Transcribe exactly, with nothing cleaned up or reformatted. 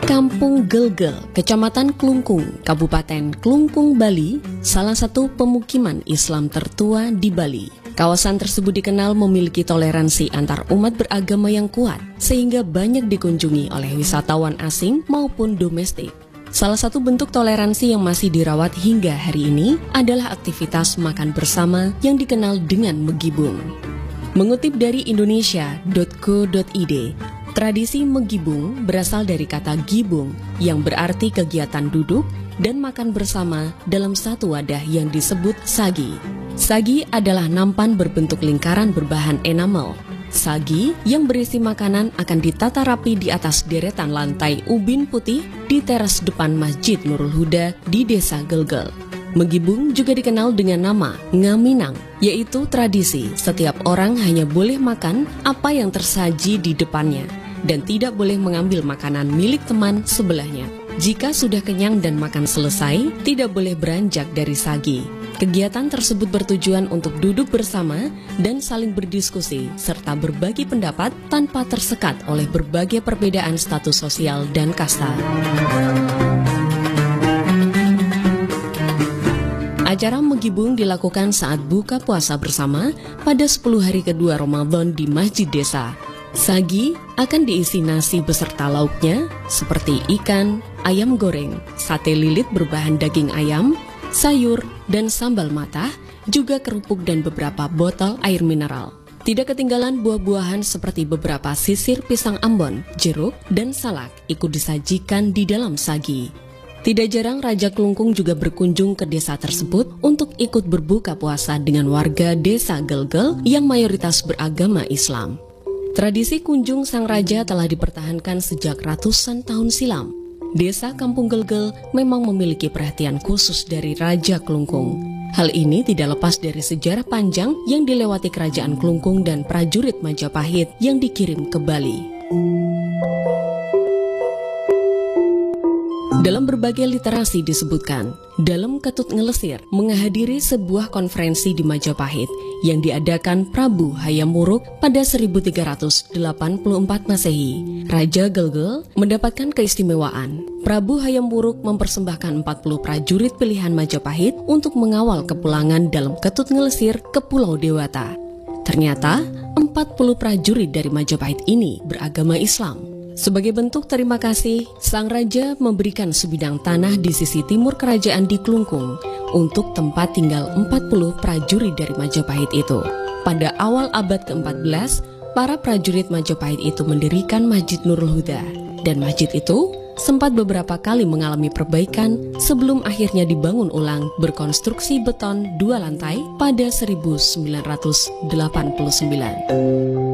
Kampung Gelgel, Kecamatan Klungkung, Kabupaten Klungkung, Bali, salah satu pemukiman Islam tertua di Bali. Kawasan tersebut dikenal memiliki toleransi antar umat beragama yang kuat, sehingga banyak dikunjungi oleh wisatawan asing maupun domestik. Salah satu bentuk toleransi yang masih dirawat hingga hari ini adalah aktivitas makan bersama yang dikenal dengan megibung. Mengutip dari indonesia dot co dot id, tradisi megibung berasal dari kata gibung yang berarti kegiatan duduk dan makan bersama dalam satu wadah yang disebut sagi. Sagi adalah nampan berbentuk lingkaran berbahan enamel. Sagi yang berisi makanan akan ditata rapi di atas deretan lantai ubin putih di teras depan Masjid Nurul Huda di Desa Gelgel. Megibung juga dikenal dengan nama ngaminang, yaitu tradisi setiap orang hanya boleh makan apa yang tersaji di depannya dan tidak boleh mengambil makanan milik teman sebelahnya. Jika sudah kenyang dan makan selesai, tidak boleh beranjak dari sagi. Kegiatan tersebut bertujuan untuk duduk bersama dan saling berdiskusi serta berbagi pendapat tanpa tersekat oleh berbagai perbedaan status sosial dan kasta. Acara megibung dilakukan saat buka puasa bersama pada sepuluh hari kedua Ramadan di Masjid Desa. Sagi akan diisi nasi beserta lauknya seperti ikan, ayam goreng, sate lilit berbahan daging ayam, sayur, dan sambal matah, juga kerupuk dan beberapa botol air mineral. Tidak ketinggalan buah-buahan seperti beberapa sisir pisang ambon, jeruk, dan salak ikut disajikan di dalam sagi. Tidak jarang Raja Klungkung juga berkunjung ke desa tersebut untuk ikut berbuka puasa dengan warga desa Gelgel yang mayoritas beragama Islam. Tradisi kunjung sang raja telah dipertahankan sejak ratusan tahun silam. Desa Kampung Gelgel memang memiliki perhatian khusus dari Raja Klungkung. Hal ini tidak lepas dari sejarah panjang yang dilewati Kerajaan Klungkung dan prajurit Majapahit yang dikirim ke Bali. Dalam berbagai literasi disebutkan, dalam Ketut Ngelesir menghadiri sebuah konferensi di Majapahit yang diadakan Prabu Hayam Wuruk pada seribu tiga ratus delapan puluh empat Masehi. Raja Gelgel mendapatkan keistimewaan. Prabu Hayam Wuruk mempersembahkan empat puluh prajurit pilihan Majapahit untuk mengawal kepulangan dalam Ketut Ngelesir ke Pulau Dewata. Ternyata, empat puluh prajurit dari Majapahit ini beragama Islam. Sebagai bentuk terima kasih, sang raja memberikan sebidang tanah di sisi timur kerajaan di Klungkung untuk tempat tinggal empat puluh prajurit dari Majapahit itu. Pada awal abad keempat belas, para prajurit Majapahit itu mendirikan Masjid Nurul Huda, dan masjid itu sempat beberapa kali mengalami perbaikan sebelum akhirnya dibangun ulang berkonstruksi beton dua lantai pada seribu sembilan ratus delapan puluh sembilan.